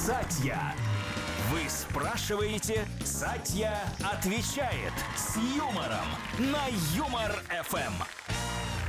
Сатья. Вы спрашиваете, Сатья отвечает с юмором на Юмор ФМ.